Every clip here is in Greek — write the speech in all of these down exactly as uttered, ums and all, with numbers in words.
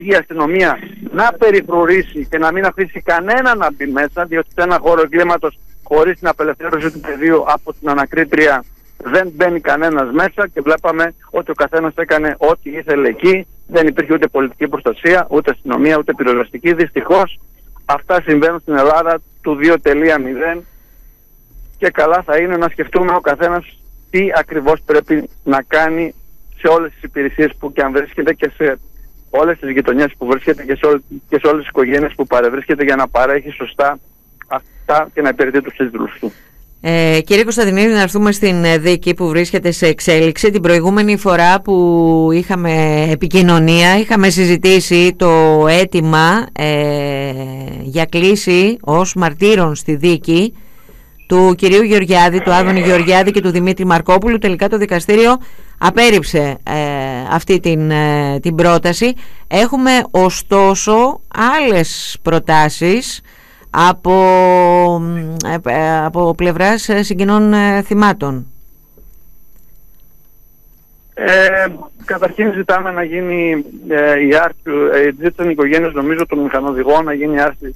η αστυνομία να περιφρουρήσει και να μην αφήσει κανένα να μπει μέσα, διότι σε ένα χώρο εγκλήματος χωρίς την απελευθέρωση του πεδίου από την ανακρίτρια δεν μπαίνει κανένας μέσα, και βλέπαμε ότι ο καθένας έκανε ό,τι ήθελε εκεί. Δεν υπήρχε ούτε πολιτική προστασία, ούτε αστυνομία, ούτε πυροσβεστική. Δυστυχώς αυτά συμβαίνουν στην Ελλάδα του δύο κόμμα μηδέν, και καλά θα είναι να σκεφτούμε ο καθένας τι ακριβώς πρέπει να κάνει σε όλες τις υπηρεσίες που και αν βρίσκεται, και σε όλες τις γειτονιές που βρίσκεται, και σε, όλες, και σε όλες τις οικογένειες που παρευρίσκεται, για να παρέχει σωστά αυτά και να υπηρετεί τους σύντροφους του. Ε, κύριε Κωνσταντινίδη, να έρθουμε στην δίκη που βρίσκεται σε εξέλιξη. Την προηγούμενη φορά που είχαμε επικοινωνία είχαμε συζητήσει το αίτημα ε, για κλήση ως μαρτύρων στη δίκη του κυρίου Γεωργιάδη, του Άδωνη Γεωργιάδη και του Δημήτρη Μαρκόπουλου. Τελικά το δικαστήριο απέρριψε ε, αυτή την, ε, την πρόταση. Έχουμε ωστόσο άλλες προτάσεις από, ε, από πλευράς συγκοινών ε, θυμάτων. Ε, καταρχήν ζητάμε να γίνει ε, η άρση, ε, ζήτησαν οι οικογένειες, νομίζω, των μηχανοδηγών να γίνει η άρση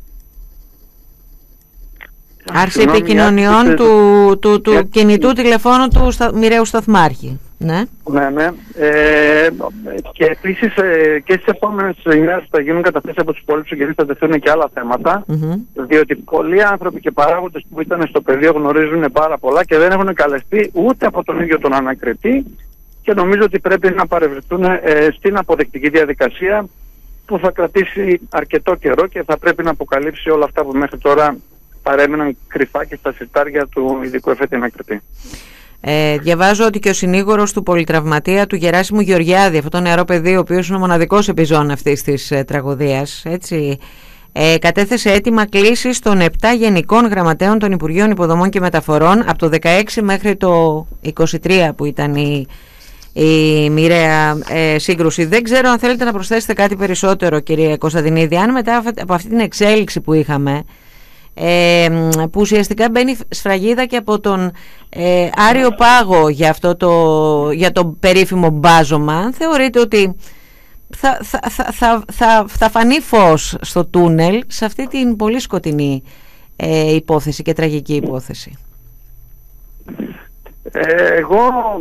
Άρση επικοινωνιών του, του, του, του κινητού τηλεφώνου του στα, μοιραίου σταθμάρχη. Ναι, ναι, ναι. Ε, και επίσης ε, και στις επόμενες ημέρες που θα γίνουν καταθέσεις από τους πολίτες, γιατί θα τεθούν και άλλα θέματα, mm-hmm. διότι πολλοί άνθρωποι και παράγοντες που ήταν στο πεδίο γνωρίζουν πάρα πολλά και δεν έχουν καλεστεί ούτε από τον ίδιο τον ανακριτή, και νομίζω ότι πρέπει να παρευρεθούν ε, στην αποδεκτική διαδικασία που θα κρατήσει αρκετό καιρό και θα πρέπει να αποκαλύψει όλα αυτά που μέχρι τώρα παρέμειναν κρυφά και στα συρτάρια του ειδικού εφέτη ανακριτή. Ε, διαβάζω ότι και ο συνήγορος του πολυτραυματία του Γεράσιμου Γεωργιάδη, αυτό το νεαρό παιδί, ο οποίος είναι ο μοναδικός επιζών αυτής της ε, τραγωδίας, έτσι, ε, κατέθεσε αίτημα κλήσης των επτά γενικών γραμματέων των Υπουργείων Υποδομών και Μεταφορών από το δεκαέξι μέχρι το είκοσι τρία που ήταν η, η μοιραία ε, σύγκρουση. Δεν ξέρω αν θέλετε να προσθέσετε κάτι περισσότερο, κύριε Κωνσταντινίδη, αν μετά από αυτή την εξέλιξη που είχαμε, Ε, που ουσιαστικά μπαίνει σφραγίδα και από τον ε, Άριο Πάγο για, αυτό το, για το περίφημο μπάζωμα, θεωρείτε ότι θα, θα, θα, θα, θα, θα φανεί φως στο τούνελ σε αυτή την πολύ σκοτεινή ε, υπόθεση και τραγική υπόθεση? Ε, εγώ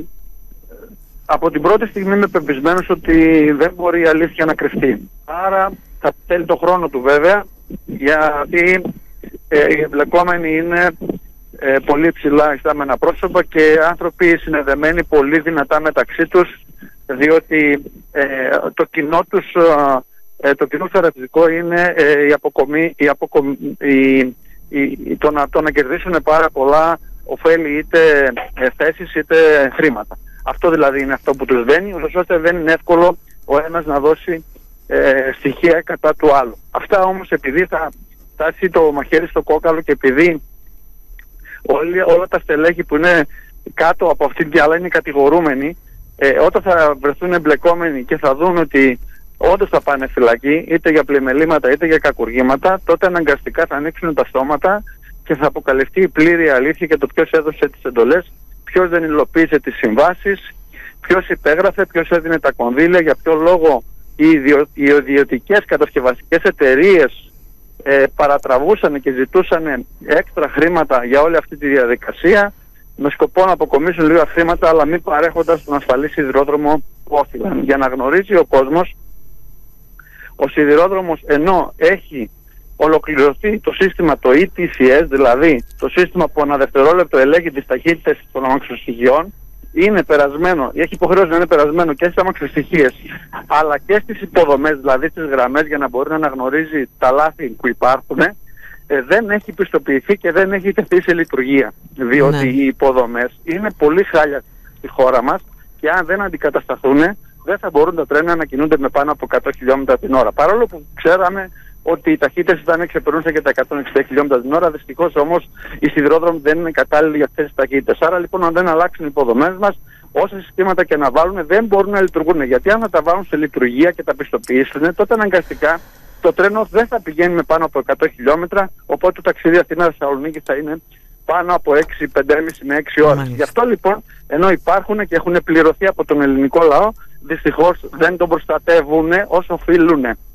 από την πρώτη στιγμή είμαι πεπισμένος ότι δεν μπορεί η αλήθεια να κρυφτεί. Άρα θα θέλει το χρόνο του, βέβαια, γιατί Ε, οι εμπλεκόμενοι είναι ε, πολύ ψηλά ιστάμενα πρόσωπα και άνθρωποι συνδεδεμένοι πολύ δυνατά μεταξύ τους, διότι ε, το κοινό τους ε, το κοινό χαρακτηριστικό είναι ε, η αποκομή, η αποκομ, η, η, το, να, το να κερδίσουν πάρα πολλά ωφέλη, είτε ε, θέσεις είτε χρήματα. Αυτό δηλαδή είναι αυτό που τους δένει, ωστόσο δεν είναι εύκολο ο ένας να δώσει ε, στοιχεία κατά του άλλου. Αυτά όμως, επειδή θα φτάσει το μαχαίρι στο κόκαλο και επειδή όλοι, όλα τα στελέχη που είναι κάτω από αυτήν την άλλα είναι κατηγορούμενοι, ε, όταν θα βρεθούν εμπλεκόμενοι και θα δουν ότι όντως θα πάνε φυλακή, είτε για πλημελήματα είτε για κακουργήματα, τότε αναγκαστικά θα ανοίξουν τα στόματα και θα αποκαλυφθεί η πλήρη αλήθεια για το ποιος έδωσε τις εντολές, ποιος δεν υλοποίησε τις συμβάσεις, ποιος υπέγραφε, ποιος έδινε τα κονδύλια, για ποιο λόγο οι, ιδιο, οι ιδιωτικές κατασκευαστικές εταιρείες Ε, παρατραβούσαν και ζητούσαν έξτρα χρήματα για όλη αυτή τη διαδικασία, με σκοπό να αποκομίσουν λίγα χρήματα, αλλά μην παρέχοντας τον ασφαλή σιδηρόδρομο που όφυλαν. Για να γνωρίζει ο κόσμος, ο σιδηρόδρομος, ενώ έχει ολοκληρωθεί το σύστημα το ι τι σι ες, δηλαδή το σύστημα που ανά δευτερόλεπτο ελέγχει τις ταχύτητες των αμαξοστοιχειών, είναι περασμένο, έχει υποχρέωση να είναι περασμένο και στις αμαξοστοιχίες αλλά και στις υποδομές, δηλαδή στις γραμμές, για να μπορεί να αναγνωρίζει τα λάθη που υπάρχουν, ε, δεν έχει πιστοποιηθεί και δεν έχει τεθεί σε λειτουργία, διότι ναι. οι υποδομές είναι πολύ χάλια στη χώρα μας και αν δεν αντικατασταθούν δεν θα μπορούν τα τρένα να κινούνται με πάνω από εκατό χιλιόμετρα την ώρα, παρόλο που ξέραμε ότι οι ταχύτητες ήταν ξεπερνούσε και τα εκατόν εξήντα χιλιόμετρα την ώρα. Δυστυχώς όμως οι σιδηρόδρομοι δεν είναι κατάλληλοι για αυτές τις ταχύτητες. Άρα λοιπόν, αν δεν αλλάξουν οι υποδομές μας, όσα συστήματα και να βάλουν δεν μπορούν να λειτουργούν. Γιατί αν θα τα βάλουν σε λειτουργία και τα πιστοποιήσουν, τότε αναγκαστικά το τρένο δεν θα πηγαίνει με πάνω από εκατό χιλιόμετρα. Οπότε το ταξίδι Αθήνα-Θεσσαλονίκη θα είναι πάνω από έξι, πέντε και μισή με έξι ώρες. Γι' αυτό λοιπόν, ενώ υπάρχουν και έχουν πληρωθεί από τον ελληνικό λαό, δυστυχώς δεν τον προστατεύουν όσο οφείλουν.